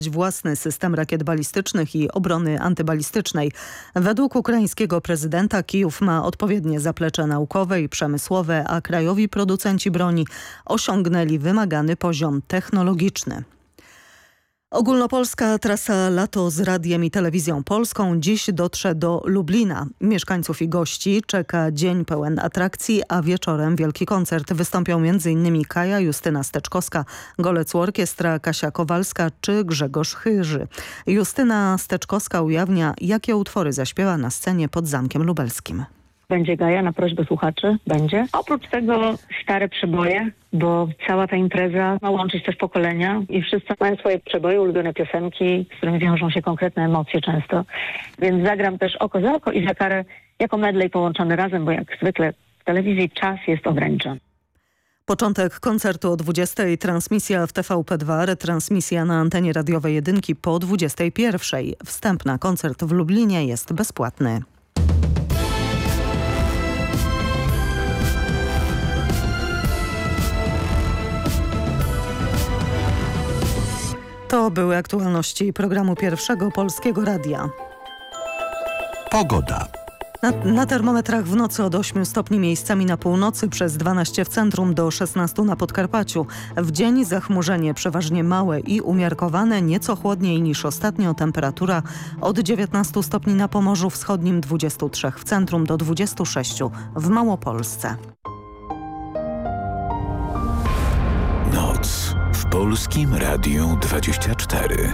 własny system rakiet balistycznych i obrony antybalistycznej. Według ukraińskiego prezydenta Kijów ma odpowiednie zaplecze naukowe i przemysłowe, a krajowi producenci broni osiągnęli wymagany poziom technologiczny. Ogólnopolska trasa Lato z Radiem i Telewizją Polską dziś dotrze do Lublina. Mieszkańców i gości czeka dzień pełen atrakcji, a wieczorem wielki koncert. Wystąpią m.in. Kaja, Justyna Steczkowska, Golec Orkiestra, Kasia Kowalska czy Grzegorz Chyży. Justyna Steczkowska ujawnia, jakie utwory zaśpiewa na scenie pod Zamkiem Lubelskim. Będzie Gaja na prośbę słuchaczy, będzie. Oprócz tego stare przeboje, bo cała ta impreza ma łączyć też pokolenia i wszyscy mają swoje przeboje, ulubione piosenki, z którymi wiążą się konkretne emocje często. Więc zagram też Oko za oko i za karę jako medley połączony razem, bo jak zwykle w telewizji czas jest ograniczony. Początek koncertu o 20:00, transmisja w TVP2, retransmisja na antenie radiowej Jedynki po 21:00. Wstęp na koncert w Lublinie jest bezpłatny. To były aktualności programu Pierwszego Polskiego Radia. Pogoda. Na termometrach w nocy od 8 stopni miejscami na północy, przez 12 w centrum do 16 na Podkarpaciu. W dzień zachmurzenie przeważnie małe i umiarkowane, nieco chłodniej niż ostatnio. Temperatura od 19 stopni na Pomorzu Wschodnim, 23 w centrum do 26 w Małopolsce. Noc w Polskim Radiu 24.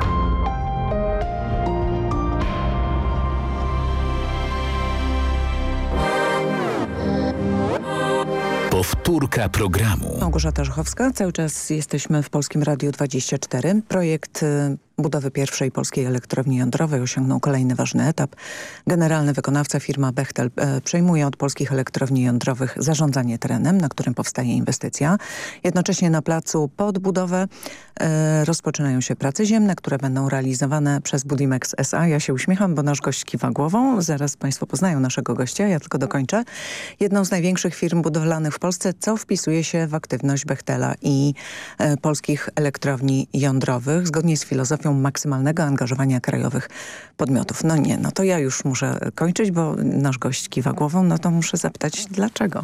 Powtórka programu. Małgorzata Żuchowska. Cały czas jesteśmy w Polskim Radiu 24. Projekt budowy pierwszej polskiej elektrowni jądrowej osiągnął kolejny ważny etap. Generalny wykonawca, firma Bechtel, przejmuje od polskich elektrowni jądrowych zarządzanie terenem, na którym powstaje inwestycja. Jednocześnie na placu pod budowę rozpoczynają się prace ziemne, które będą realizowane przez Budimex S.A. Ja się uśmiecham, bo nasz gość kiwa głową. Zaraz Państwo poznają naszego gościa, ja tylko dokończę. Jedną z największych firm budowlanych w Polsce, co wpisuje się w aktywność Bechtela i polskich elektrowni jądrowych, zgodnie z filozofią maksymalnego angażowania krajowych podmiotów. No nie, no to ja już muszę kończyć, bo nasz gość kiwa głową, no to muszę zapytać dlaczego.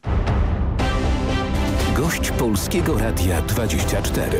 Gość Polskiego Radia 24.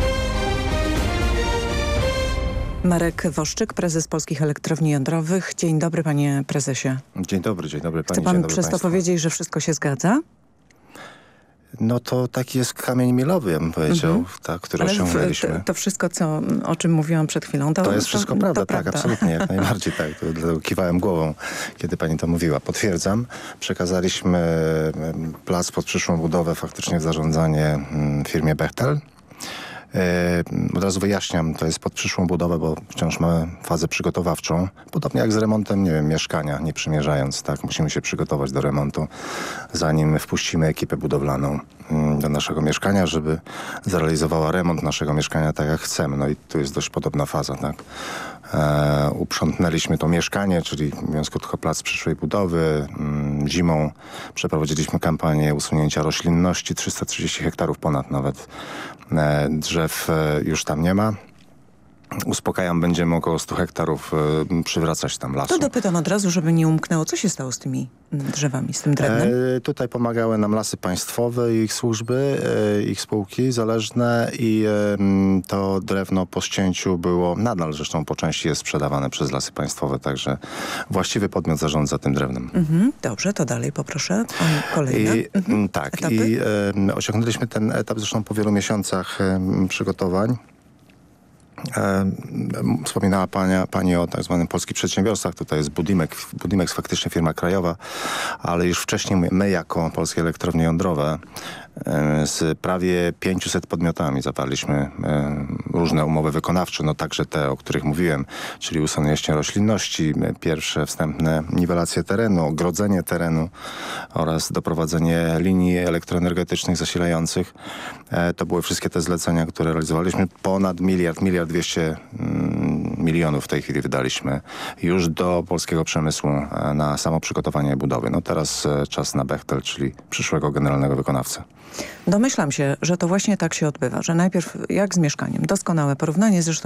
Marek Woszczyk, prezes Polskich Elektrowni Jądrowych. Dzień dobry, panie prezesie. Dzień dobry pani. Chce pan przez to powiedzieć, że wszystko się zgadza? No to taki jest kamień milowy, ja bym powiedział, który osiągnęliśmy. To wszystko, o czym mówiłam przed chwilą, to jest wszystko prawda, tak, absolutnie, jak najbardziej tak. Dlatego kiwałem głową, kiedy pani to mówiła. Potwierdzam, przekazaliśmy plac pod przyszłą budowę faktycznie w zarządzanie firmie Bechtel. Od razu wyjaśniam, to jest pod przyszłą budowę, bo wciąż mamy fazę przygotowawczą. Podobnie jak z remontem, nie wiem, mieszkania, nie przymierzając, tak? Musimy się przygotować do remontu, zanim wpuścimy ekipę budowlaną do naszego mieszkania, żeby zrealizowała remont naszego mieszkania tak jak chcemy. No i tu jest dość podobna faza, tak? Uprzątnęliśmy to mieszkanie, czyli mówiąc krótko, plac przyszłej budowy. Zimą przeprowadziliśmy kampanię usunięcia roślinności, 330 hektarów ponad nawet drzew już tam nie ma. Uspokajam, będziemy około 100 hektarów przywracać tam lasu. To dopytam od razu, żeby nie umknęło. Co się stało z tymi drzewami, z tym drewnem? Tutaj pomagały nam Lasy Państwowe i ich służby, ich spółki zależne i to drewno po ścięciu było, nadal zresztą po części jest sprzedawane przez Lasy Państwowe, także właściwy podmiot zarządza tym drewnem. Dobrze, to dalej poproszę. Kolejne etapy? I osiągnęliśmy ten etap zresztą po wielu miesiącach przygotowań. Wspominała pani o tak zwanym polskich przedsiębiorstwach. Tutaj jest Budimex, faktycznie firma krajowa, ale już wcześniej my jako Polskie Elektrownie Jądrowe z prawie 500 podmiotami zawarliśmy różne umowy wykonawcze, no także te, o których mówiłem, czyli usunięcie roślinności, pierwsze wstępne niwelacje terenu, ogrodzenie terenu oraz doprowadzenie linii elektroenergetycznych zasilających. To były wszystkie te zlecenia, które realizowaliśmy. Ponad miliard 200 milionów w tej chwili wydaliśmy już do polskiego przemysłu na samo przygotowanie budowy. No teraz czas na Bechtel, czyli przyszłego generalnego wykonawcę. Domyślam się, że to właśnie tak się odbywa, że najpierw jak z mieszkaniem. Doskonałe porównanie, zresztą